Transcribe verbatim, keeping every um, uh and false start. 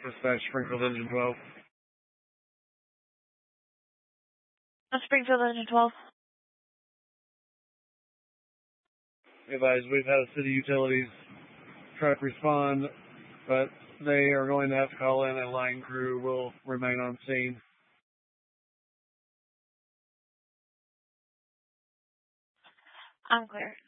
Dispatch Springfield Engine twelve. Uh, Springfield Engine twelve. Advise, we've had a city utilities try to respond, but they are going to have to call in a line crew. Will remain on scene. I'm clear.